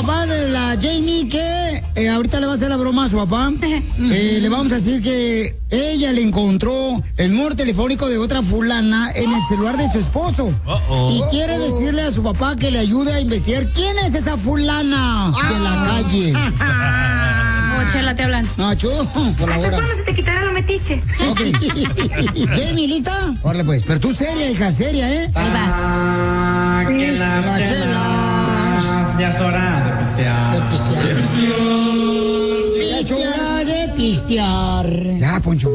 papá de la Jamie que ahorita le va a hacer la broma a su papá. Le vamos a decir que ella le encontró el número telefónico de otra fulana en el celular de su esposo. Y quiere decirle a su papá que le ayude a investigar quién es esa fulana de la calle. Chela, te hablan. Nacho, por la hora. Se te quitará la metiche. Ok. Jamie, ¿lista? Órale, pues. Pero tú seria, hija, seria, ¿eh? Ahí va. Que las chelas. Ya es hora de pistear. Ya es hora de pistear. Ya, Poncho.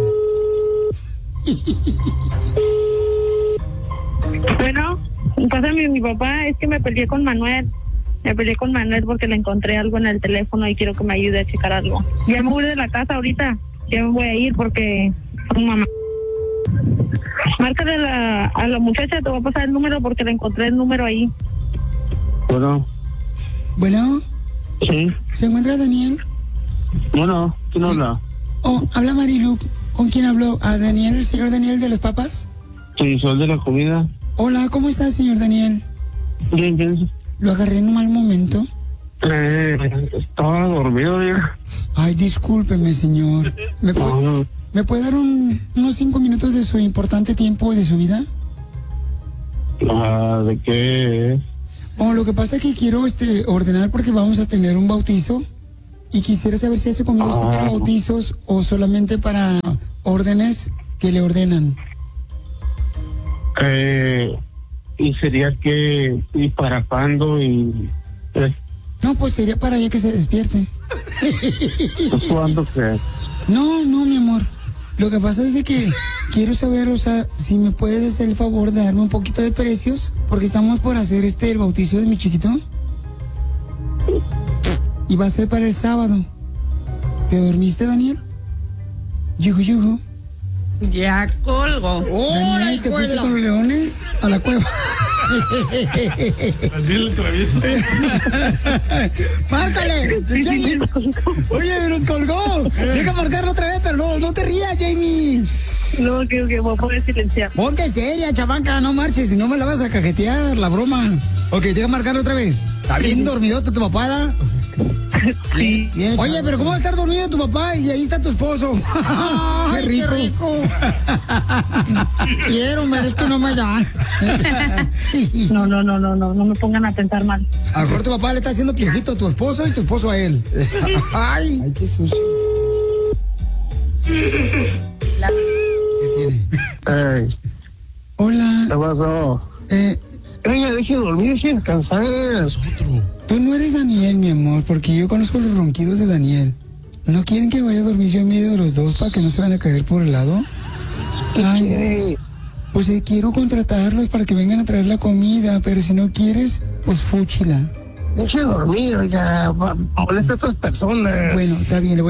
Bueno, en casa de mi papá es que me peleé con Manuel. Me peleé con Manuel porque le encontré algo en el teléfono y quiero que me ayude a checar algo. Ya me voy de la casa ahorita. Ya me voy a ir porque son mamá. Márcale a la muchacha, te voy a pasar el número porque le encontré el número ahí. Bueno. Bueno. Sí. ¿Se encuentra Daniel? Bueno, ¿quién habla? Oh, habla Marilu. ¿Con quién habló? ¿A Daniel, el señor Daniel de los papas? Sí, soy de la comida. Hola, ¿cómo está, señor Daniel? Bien, bien. ¿Lo agarré en un mal momento? Estaba dormido, vieja. Ay, discúlpeme, señor. ¿Me puede dar unos 5 minutos de su importante tiempo de su vida? ¿De qué? Oh, lo que pasa es que quiero ordenar porque vamos a tener un bautizo y quisiera saber si hace comida usted para bautizos o solamente para órdenes que le ordenan. Y sería que, ¿y para cuándo? No, pues sería para ya que se despierte. ¿Cuándo qué? No, mi amor. Lo que pasa es de que quiero saber, o sea, si me puedes hacer el favor de darme un poquito de precios, porque estamos por hacer el bautizo de mi chiquito. Y va a ser para el sábado. ¿Te dormiste, Daniel? Yuju. Ya colgo. Daniel, ¿te fuiste con los leones a la cueva? Daniel el travieso. ¡Márcale! Jamie. Oye, nos colgó. Deja marcarlo otra vez, pero no te rías, Jamie. No, que voy a poder silenciar. Ponte seria, chamaca, no marches, si no me la vas a cajetear, la broma. Ok, deja marcarlo otra vez. ¿Está bien dormidote tu papá, ¿da? Sí. Bien, oye, pero ¿cómo va a estar dormido tu papá y ahí está tu esposo? ¡Ay, qué rico! Quiero, pero es que no me dan. No me pongan a pensar mal. A lo mejor tu papá le está haciendo piojito a tu esposo y tu esposo a él. Ay, qué sucio. ¿Qué tiene? Hola. ¿Qué pasó? Oiga, deje de dormir, deje de descansar. Tú no eres Daniel, mi amor, porque yo conozco los ronquidos de Daniel. ¿No quieren que vaya a dormir yo en medio de los dos para que no se van a caer por el lado? Ay, pues quiero contratarlos para que vengan a traer la comida, pero si no quieres, pues fúchila. Deje de dormir, oiga, molesta a otras personas. Bueno, está bien, le voy